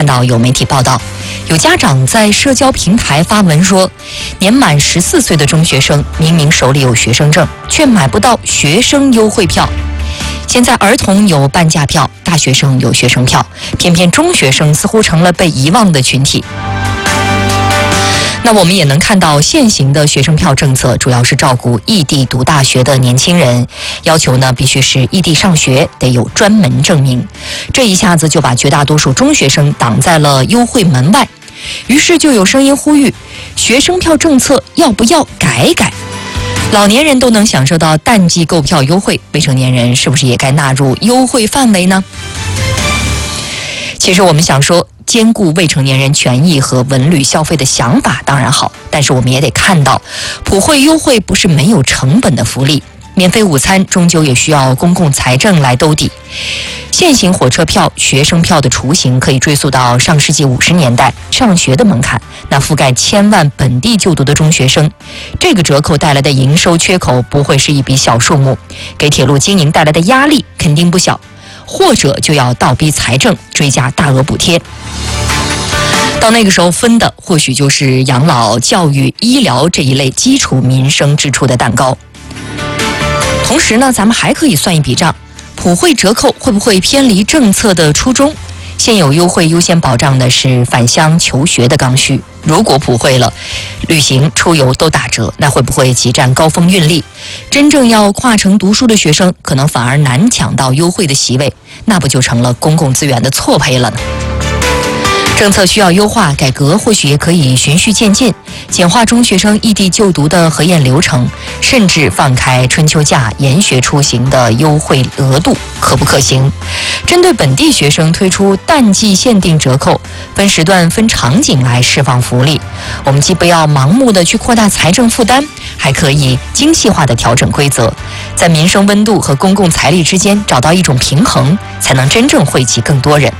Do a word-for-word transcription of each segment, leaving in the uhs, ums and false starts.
到有媒体报道，有家长在社交平台发文说，年满十四岁的中学生明明手里有学生证，却买不到学生优惠票。现在儿童有半价票，大学生有学生票，偏偏中学生似乎成了被遗忘的群体。那我们也能看到，现行的学生票政策主要是照顾异地读大学的年轻人，要求呢必须是异地上学，得有专门证明。这一下子就把绝大多数中学生挡在了优惠门外。于是就有声音呼吁，学生票政策要不要改改？老年人都能享受到淡季购票优惠，未成年人是不是也该纳入优惠范围呢？其实我们想说，兼顾未成年人权益和文旅消费的想法当然好，但是我们也得看到，普惠优惠不是没有成本的福利，免费午餐终究也需要公共财政来兜底。现行火车票、学生票的雏形可以追溯到上世纪五十年代，上学的门槛，那覆盖千万本地就读的中学生，这个折扣带来的营收缺口不会是一笔小数目，给铁路经营带来的压力肯定不小，或者就要倒逼财政追加大额补贴。到那个时候分的或许就是养老、教育、医疗这一类基础民生支出的蛋糕。同时呢，咱们还可以算一笔账，普惠折扣会不会偏离政策的初衷？现有优惠优先保障的是返乡求学的刚需，如果普惠了，旅行出游都打折，那会不会挤占高峰运力？真正要跨城读书的学生可能反而难抢到优惠的席位，那不就成了公共资源的错配了呢？政策需要优化改革，或许也可以循序渐进，简化中学生异地就读的核验流程，甚至放开春秋假研学出行的优惠额度，可不可行？针对本地学生推出淡季限定折扣，分时段分场景来释放福利。我们既不要盲目的去扩大财政负担，还可以精细化的调整规则，在民生温度和公共财力之间找到一种平衡，才能真正惠及更多人。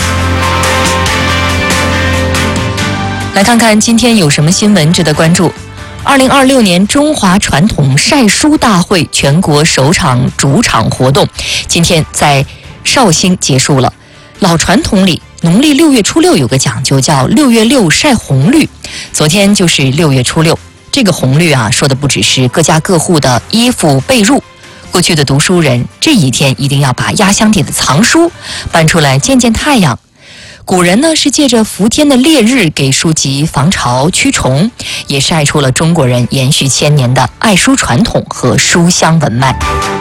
来看看今天有什么新闻值得关注。二零二六年中华传统晒书大会全国首场主场活动今天在绍兴结束了。老传统里，农历六月初六有个讲究，叫六月六晒红绿。昨天就是六月初六，这个红绿啊，说的不只是各家各户的衣服被褥。过去的读书人这一天一定要把压箱底的藏书搬出来见见太阳。古人呢是借着伏天的烈日给书籍防潮驱虫，也晒出了中国人延续千年的爱书传统和书香文脉。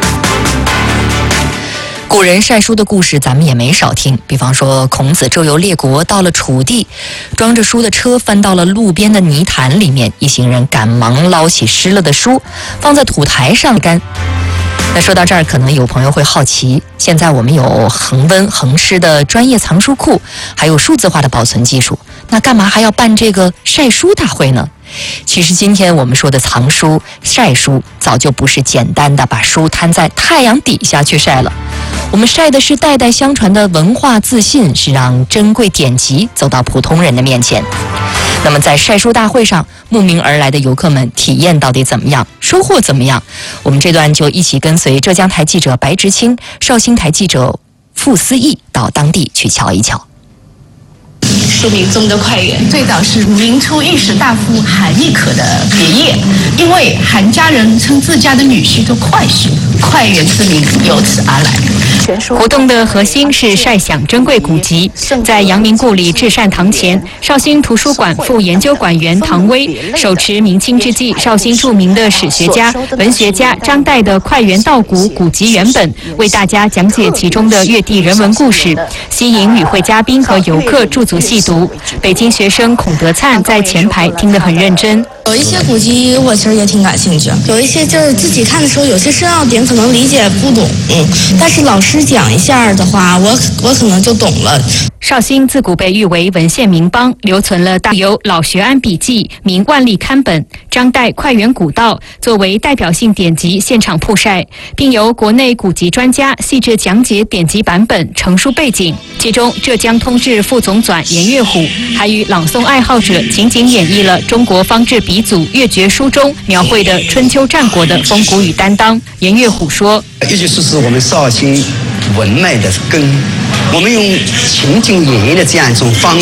古人晒书的故事咱们也没少听，比方说孔子周游列国，到了楚地，装着书的车翻到了路边的泥潭里面，一行人赶忙捞起湿了的书，放在土台上干。那说到这儿，可能有朋友会好奇，现在我们有恒温恒湿的专业藏书库，还有数字化的保存技术，那干嘛还要办这个晒书大会呢？其实今天我们说的藏书、晒书，早就不是简单的把书摊在太阳底下去晒了，我们晒的是代代相传的文化自信，是让珍贵典籍走到普通人的面前。那么在晒书大会上，慕名而来的游客们体验到底怎么样，收获怎么样？我们这段就一起跟随浙江台记者白执清、绍兴台记者傅思义到当地去瞧一瞧。 书名中的快园最早是明初御史大夫韩亦可的别业，因为韩家人称自家的女婿做快婿，快园之名由此而来。 活动的核心是晒享珍贵古籍。在阳明故里至善堂前，绍兴图书馆副研究馆员唐威手持明清之际绍兴著名的史学家、文学家张岱的《快园道古》古籍原本，为大家讲解其中的越地人文故事，吸引与会嘉宾和游客驻足细读。北京学生孔德灿在前排听得很认真。 有一些古籍我其实也挺感兴趣，有一些就是自己看的时候，有些深奥点可能理解不懂，嗯，但是老师讲一下的话，我我可能就懂了。 绍兴自古被誉为文献名邦，留存了大有老学庵笔记、明万历刊本、张岱快园古道作为代表性典籍现场曝晒，并由国内古籍专家细致讲解典籍版本、成书背景。其中，浙江通志副总纂严月虎还与朗诵爱好者情景演绎了中国方志鼻祖岳绝书中描绘的春秋战国的风骨与担当。严月虎说：“ 岳绝书是我们绍兴文脉的根，我们用情景演绎的这样一种方